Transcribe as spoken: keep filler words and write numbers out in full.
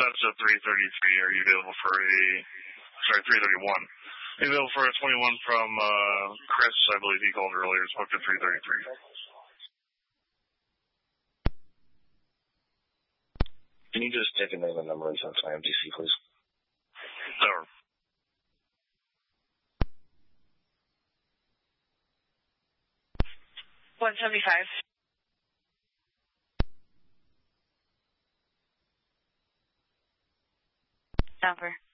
that's at three thirty-three. Are you available for a, sorry, three thirty-one. Are you available for a twenty-one from uh, Chris? I believe he called earlier. Spoke to three thirty-three. Can you just take another number and send to my M T C, please? Sure. one seventy-five. Number.